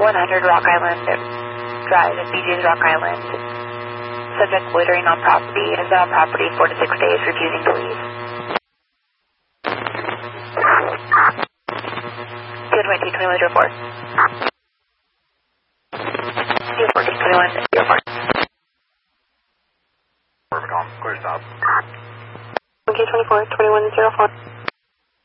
100 Rock Island Drive at BJ's Rock Island. Subject loitering on property. Has been on property 4 to 6 days, refusing to leave. 222-2104. 214-2104. Perfect, clear stop. Okay, 24-2104.